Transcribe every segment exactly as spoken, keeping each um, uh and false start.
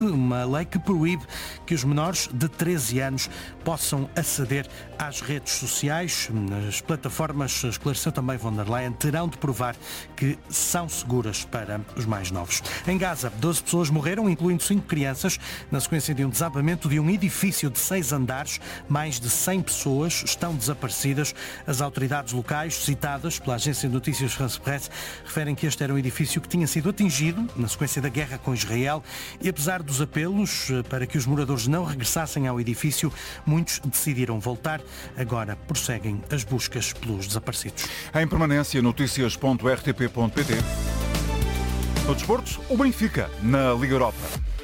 Uma lei que proíbe que os menores de treze anos possam aceder às redes sociais. As plataformas, esclareceu também von der Leyen, terão de provar que são seguras para os mais novos. Em Gaza, doze pessoas morreram, incluindo cinco crianças, na sequência de um desabamento de um edifício de seis andares. Mais de cem pessoas estão desaparecidas. As autoridades locais, citadas pela agência de notícias France Presse, referem que este era um edifício que tinha sido atingido na sequência da guerra com Israel e, apesar dos apelos para que os moradores não regressassem ao edifício, muitos decidiram voltar. Agora prosseguem as buscas pelos desaparecidos. Em permanência, notícias ponto r t p ponto p t. No desporto, o Benfica na Liga Europa.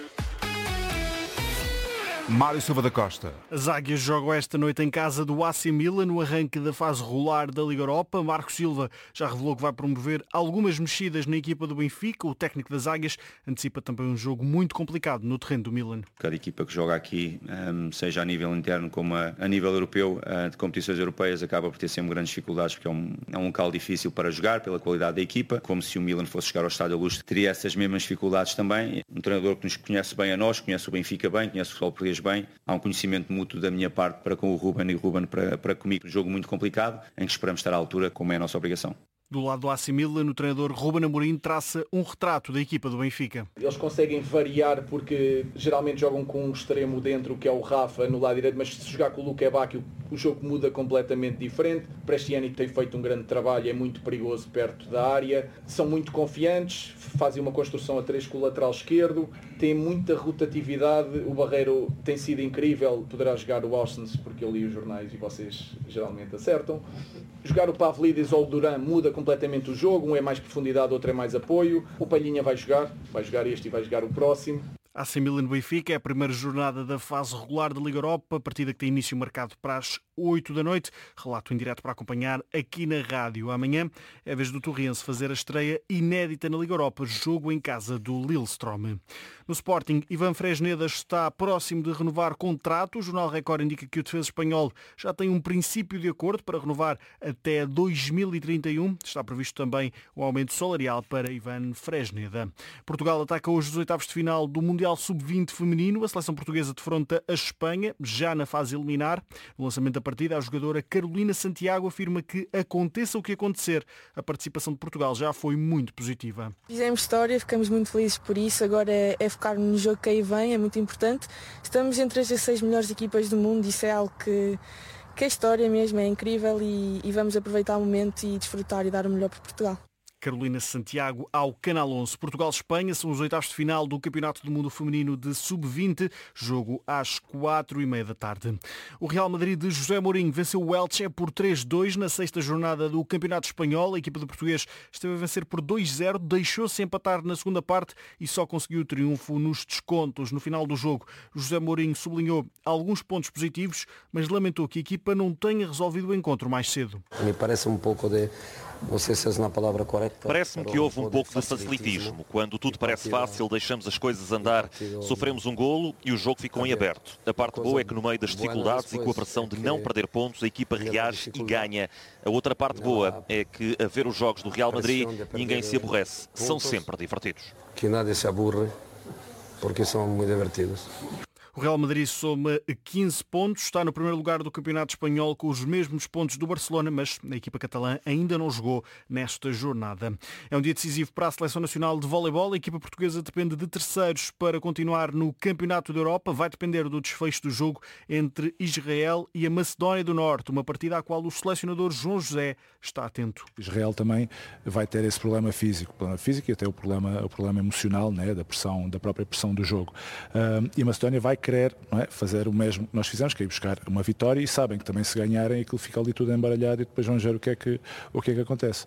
Mário Silva da Costa. As Águias jogam esta noite em casa do A C Milan no arranque da fase regular da Liga Europa. Marco Silva já revelou que vai promover algumas mexidas na equipa do Benfica. O técnico das Águias antecipa também um jogo muito complicado no terreno do Milan. Cada equipa que joga aqui, seja a nível interno como a nível europeu, de competições europeias, acaba por ter sempre grandes dificuldades porque é um, é um local difícil para jogar pela qualidade da equipa. Como se o Milan fosse jogar ao Estádio da Luz, teria essas mesmas dificuldades também. Um treinador que nos conhece bem a nós, conhece o Benfica bem, conhece o futebol português bem. Há um conhecimento mútuo da minha parte para com o Ruben e o Ruben para, para comigo. Um jogo muito complicado, em que esperamos estar à altura, como é a nossa obrigação. Do lado do A C Milan, o treinador Ruben Amorim traça um retrato da equipa do Benfica. Eles conseguem variar porque geralmente jogam com um extremo dentro, que é o Rafa, no lado direito, mas se jogar com o Luque Bacchio, o jogo muda completamente diferente. Prestiani tem feito um grande trabalho, é muito perigoso perto da área. São muito confiantes, fazem uma construção a três com o lateral esquerdo, têm muita rotatividade. O Barreiro tem sido incrível, poderá jogar o Austin, porque eu li os jornais e vocês geralmente acertam. Jogar o Pavlidis ou o Duran muda completamente o jogo, um é mais profundidade, outro é mais apoio. O Palhinha vai jogar, vai jogar este e vai jogar o próximo. A C Milan Benfica é a primeira jornada da fase regular da Liga Europa, partida que tem início marcado para as oito da noite. Relato em direto para acompanhar aqui na rádio. Amanhã é a vez do Torriense fazer a estreia inédita na Liga Europa, jogo em casa do Lillestrøm. No Sporting, Ivan Fresnedas está próximo de renovar contrato. O Jornal Record indica que o defesa espanhol já tem um princípio de acordo para renovar até dois mil e trinta e um. Está previsto também o aumento salarial para Ivan Fresneda. Portugal ataca hoje os oitavos de final do Mundial sub vinte feminino. A seleção portuguesa defronta a Espanha, já na fase eliminar. No lançamento da partida, a jogadora Carolina Santiago afirma que aconteça o que acontecer, a participação de Portugal já foi muito positiva. Fizemos história, ficamos muito felizes por isso. Agora é, é focar no jogo que aí vem, é muito importante. Estamos entre as seis melhores equipas do mundo, isso é algo que, que é história mesmo, é incrível e, e vamos aproveitar o momento e desfrutar e dar o melhor para Portugal. Carolina Santiago ao Canal onze. Portugal-Espanha são os oitavos de final do Campeonato do Mundo Feminino de sub vinte, jogo às quatro e meia da tarde. O Real Madrid de José Mourinho venceu o Elche por três a dois na sexta jornada do Campeonato Espanhol. A equipa do português esteve a vencer por dois a zero, deixou-se empatar na segunda parte e só conseguiu o triunfo nos descontos. No final do jogo, José Mourinho sublinhou alguns pontos positivos, mas lamentou que a equipa não tenha resolvido o encontro mais cedo. Me parece um pouco de... Não sei se é a palavra correta. Parece-me que houve um pouco de facilitismo. Quando tudo parece fácil, deixamos as coisas andar, sofremos um golo e o jogo ficou em aberto. A parte boa é que no meio das dificuldades e com a pressão de não perder pontos, a equipa reage e ganha. A outra parte boa é que, a ver os jogos do Real Madrid, ninguém se aborrece. São sempre divertidos. Que nada se aburre, porque são muito divertidos. O Real Madrid soma quinze pontos, está no primeiro lugar do Campeonato Espanhol com os mesmos pontos do Barcelona, mas a equipa catalã ainda não jogou nesta jornada. É um dia decisivo para a Seleção Nacional de Voleibol. A equipa portuguesa depende de terceiros para continuar no Campeonato da Europa. Vai depender do desfecho do jogo entre Israel e a Macedónia do Norte, uma partida à qual o selecionador João José está atento. Israel também vai ter esse problema físico, problema físico e até o problema, o problema emocional, né, da pressão, da própria pressão do jogo. Uh, e a Macedónia vai querer, não é, fazer o mesmo que nós fizemos, que é ir buscar uma vitória, e sabem que também se ganharem aquilo fica ali tudo embaralhado e depois vão ver o que é que, o que, é que acontece.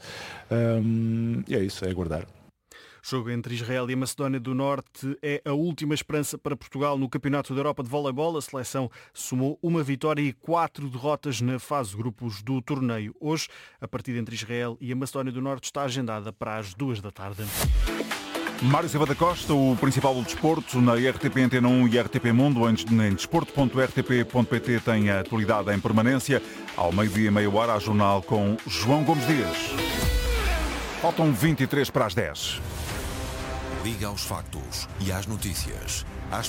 Um, e é isso, é aguardar. O jogo entre Israel e a Macedónia do Norte é a última esperança para Portugal no Campeonato da Europa de Voleibol. A seleção somou uma vitória e quatro derrotas na fase de grupos do torneio. Hoje, a partida entre Israel e a Macedónia do Norte está agendada para as duas da tarde. Mário Silva da Costa, o principal do desporto, na R T P Antena um e R T P Mundo, em desporto ponto r t p ponto p t tem a atualidade em permanência. Ao meio-dia e meia hora, a jornal com João Gomes Dias. Faltam vinte e três para as dez. Liga aos factos e às notícias. Às